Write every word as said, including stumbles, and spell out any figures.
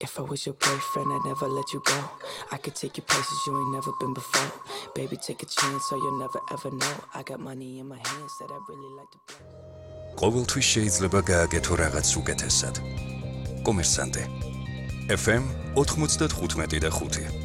If I was your boyfriend, I'd never let you go. I could take you places you ain't never been before. Baby, take a chance, so you'll never ever know. I got money in my hands that I really like to blow. ყოველთვის შეიძლება გააკეთო რაღაც უკეთესად. კომერსანტე. F M ოთხმოცდათხუთმეტი და ხუთი.